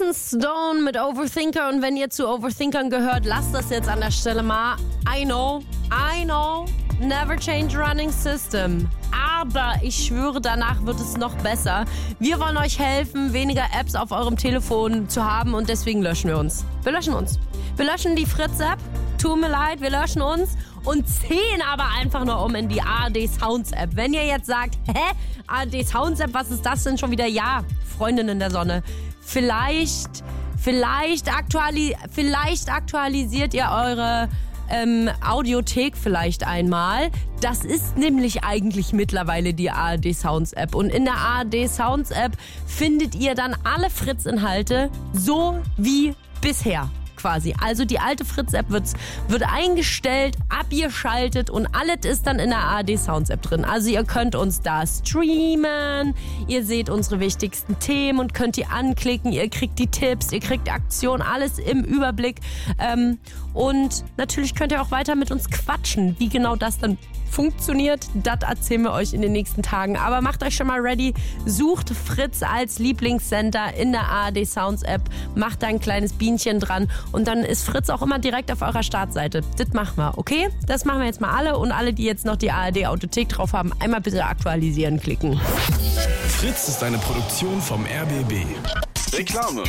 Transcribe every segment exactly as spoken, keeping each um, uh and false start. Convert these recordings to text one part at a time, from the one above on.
Sharon Stone mit Overthinker. Und wenn ihr zu Overthinkern gehört, lasst das jetzt an der Stelle mal. I know, I know, never change running system. Aber ich schwöre, danach wird es noch besser. Wir wollen euch helfen, weniger Apps auf eurem Telefon zu haben und deswegen löschen wir uns. Wir löschen uns. Wir löschen die Fritz-App. Tut mir leid, wir löschen uns und ziehen aber einfach nur um in die A R D Sounds App. Wenn ihr jetzt sagt, hä, A R D Sounds App, was ist das denn schon wieder? Ja, Freundinnen der Sonne, vielleicht, vielleicht, aktuali- vielleicht aktualisiert ihr eure ähm, Audiothek vielleicht einmal. Das ist nämlich eigentlich mittlerweile die A R D Sounds App. Und in der A R D Sounds App findet ihr dann alle Fritz-Inhalte so wie bisher. Quasi. Also die alte Fritz-App wird, wird eingestellt, abgeschaltet und alles ist dann in der A R D Sounds App drin. Also ihr könnt uns da streamen, ihr seht unsere wichtigsten Themen und könnt die anklicken, ihr kriegt die Tipps, ihr kriegt die Aktion, alles im Überblick. Ähm, und natürlich könnt ihr auch weiter mit uns quatschen. Wie genau das dann funktioniert, das erzählen wir euch in den nächsten Tagen. Aber macht euch schon mal ready, sucht Fritz als Lieblingssender in der A R D Sounds App, macht da ein kleines Bienchen dran und dann ist Fritz auch immer direkt auf eurer Startseite. Das machen wir, okay? Das machen wir jetzt mal alle und alle, die jetzt noch die A R D Audiothek drauf haben, einmal bitte aktualisieren klicken. Fritz ist eine Produktion vom R B B. Reklame.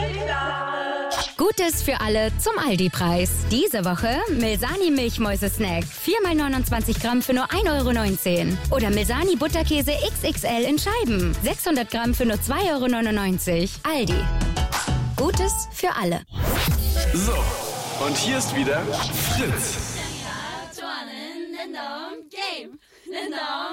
Gutes für alle zum Aldi-Preis. Diese Woche Milsani Milchmäuse-Snack. vier mal neunundzwanzig Gramm für nur ein Euro neunzehn. Oder Milsani Butterkäse X X L in Scheiben. sechshundert Gramm für nur zwei Euro neunundneunzig. Aldi. Gutes für alle. So, und hier ist wieder Fritz.